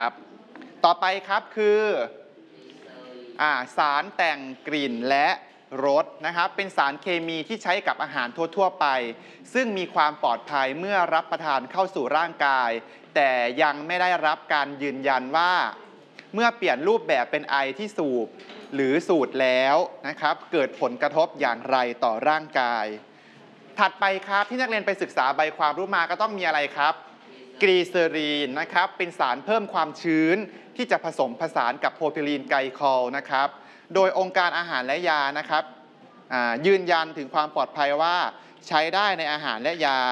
ครับต่อไปครับคือสารแต่งกลิ่นและรสนะครับเป็นสารเคมีที่ใช้กับอาหารทั่วๆไปซึ่งมีความปลอดภัยเมื่อรับประทานเข้าสู่ร่างกายแต่ยังไม่ได้รับการยืนยันว่าเมื่อเปลี่ยนรูปแบบเป็นไอที่สูบหรือสูดแล้วนะครับเกิดผลกระทบอย่างไรต่อร่างกายถัดไปครับที่นักเรียนไปศึกษาใบความรู้มาก็ต้องมีอะไรครับกลีเซอรีนนะครับเป็นสารเพิ่มความชื้นที่จะผสมผสานกับโพรพิลีนไกลคอลนะครับโดยองค์การอาหารและยานะครับยืนยันถึงความปลอดภัยว่าใช้ได้ในอาหารและยา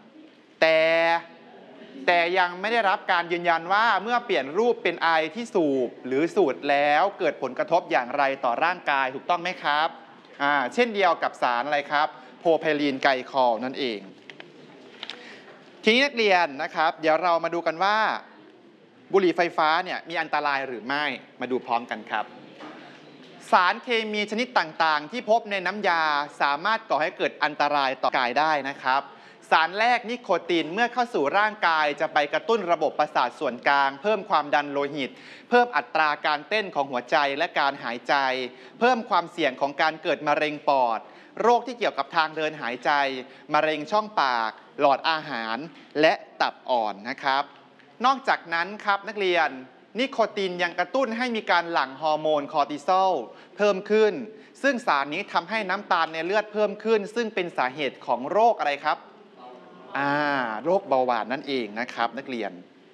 แต่ยังไม่ได้รับการยืนยันว่าเมื่อเปลี่ยนรูปเป็นไอที่สูบหรือสูดแล้วเกิดผลกระทบอย่างไรต่อร่างกายถูกต้องไหมครับเช่นเดียวกับสารอะไรครับโพรพิลีนไกลคอลนั่นเองทีนี้นักเรียนนะครับเดี๋ยวเรามาดูกันว่าบุหรี่ไฟฟ้าเนี่ยมีอันตรายหรือไม่มาดูพร้อมกันครับสารเคมีชนิดต่างๆที่พบในน้ำยาสามารถก่อให้เกิดอันตรายต่อกายได้นะครับสารแรกนิโคตินเมื่อเข้าสู่ร่างกายจะไปกระตุ้นระบบประสาทส่วนกลางเพิ่มความดันโลหิตเพิ่มอัตราการเต้นของหัวใจและการหายใจเพิ่มความเสี่ยงของการเกิดมะเร็งปอดโรคที่เกี่ยวกับทางเดินหายใจมะเร็งช่องปากหลอดอาหารและตับอ่อนนะครับนอกจากนั้นครับนักเรียนนิโคตินยังกระตุ้นให้มีการหลั่งฮอร์โมนคอร์ติซอลเพิ่มขึ้นซึ่งสารนี้ทำให้น้ำตาลในเลือดเพิ่มขึ้นซึ่งเป็นสาเหตุของโรคอะไรครับโรคเบาหวานนั่นเองนะครับนักเรียน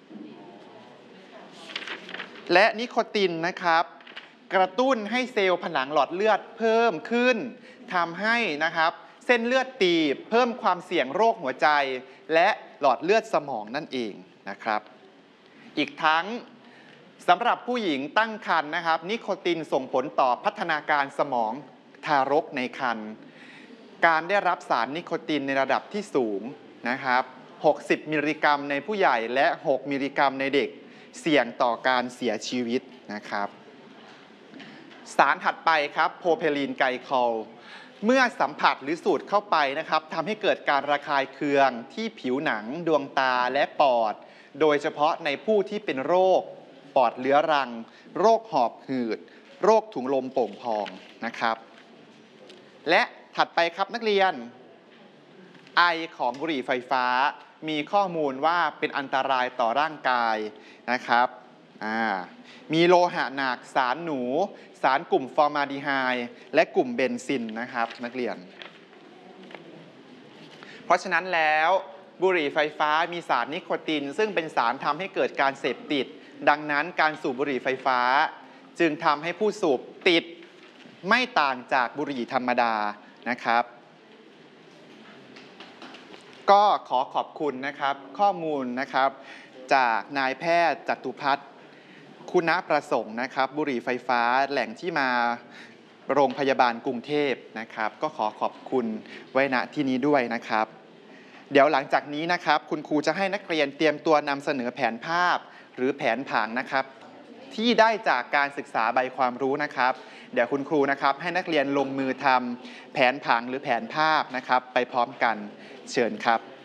และนิโคตินนะครับกระตุ้นให้เซลล์ผนังหลอดเลือดเพิ่มขึ้นทำให้นะครับเส้นเลือดตีบเพิ่มความเสี่ยงโรคหัวใจและหลอดเลือดสมองนั่นเองนะครับอีกทั้งสำหรับผู้หญิงตั้งครรภ์นะครับนิโคตินส่งผลต่อพัฒนาการสมองทารกในครรภ์การได้รับสารนิโคตินในระดับที่สูงนะครับ60 มิลลิกรัมในผู้ใหญ่และ6 มิลลิกรัมในเด็กเสี่ยงต่อการเสียชีวิตนะครับสารถัดไปครับโพรพิลีนไกลคอลเมื่อสัมผัสหรือสูดเข้าไปนะครับทำให้เกิดการระคายเคืองที่ผิวหนังดวงตาและปอดโดยเฉพาะในผู้ที่เป็นโรคปอดเรื้อรังโรคหอบหืดโรคถุงลมโป่งพองนะครับและถัดไปครับนักเรียนไอของบุหรี่ไฟฟ้ามีข้อมูลว่าเป็นอันตรายต่อร่างกายนะครับมีโลหะหนักสารหนูสารกลุ่มฟอร์มาลดีไฮด์และกลุ่มเบนซินนะครับนักเรียนเพราะฉะนั้นแล้วบุหรี่ไฟฟ้ามีสารนิโคตินซึ่งเป็นสารทำให้เกิดการเสพติดดังนั้นการสูบบุหรี่ไฟฟ้าจึงทำให้ผู้สูบติดไม่ต่างจากบุหรี่ธรรมดานะครับก็ขอขอบคุณนะครับข้อมูลนะครับจากนายแพทย์จตุพัฒน์คุณประสงค์นะครับบุหรี่ไฟฟ้าแหล่งที่มาโรงพยาบาลกรุงเทพนะครับก็ขอขอบคุณไว้ณที่นี้ด้วยนะครับเดี๋ยวหลังจากนี้นะครับคุณครูจะให้นักเรียนเตรียมตัวนำเสนอแผนภาพหรือแผนผังนะครับที่ได้จากการศึกษาใบความรู้นะครับเดี๋ยวคุณครูนะครับให้นักเรียนลงมือทำแผนผังหรือแผนภาพนะครับไปพร้อมกันเชิญครับ